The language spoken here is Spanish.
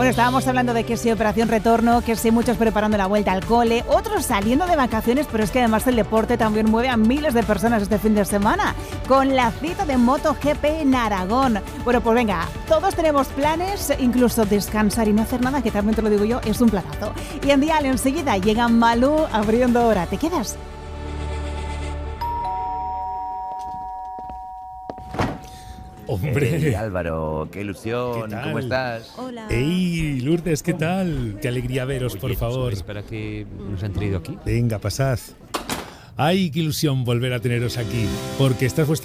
Bueno, estábamos hablando de que sí, operación retorno, que sí, muchos preparando la vuelta al cole, otros saliendo de vacaciones, pero es que además el deporte también mueve a miles de personas este fin de semana, con la cita de MotoGP en Aragón. Bueno, pues venga, todos tenemos planes, incluso descansar y no hacer nada, que también te lo digo yo, es un planazo. Y en Dial enseguida llega Malú abriendo hora. ¿Te quedas? Hombre. Hey, Álvaro, qué ilusión, ¿cómo estás? Hola. ¡Ey, Lourdes, qué tal! Qué alegría veros, por favor. ¿Para qué nos han traído aquí? Venga, pasad. ¡Ay, qué ilusión volver a teneros aquí! Porque esta es vuestra